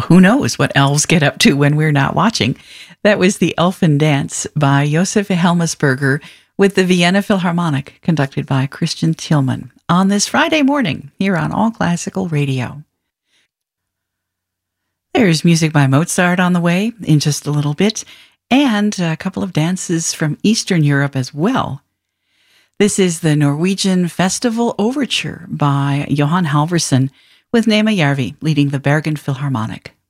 who knows what elves get up to when we're not watching. That was The Elfin Dance by Josef Helmesberger with the Vienna Philharmonic, conducted by Christian Thielmann, on this Friday morning here on All Classical Radio. There's music by Mozart on the way in just a little bit, and a couple of dances from Eastern Europe as well. This is the Norwegian Festival Overture by Johan Halvorsen, with Nema Järvi leading the Bergen Philharmonic.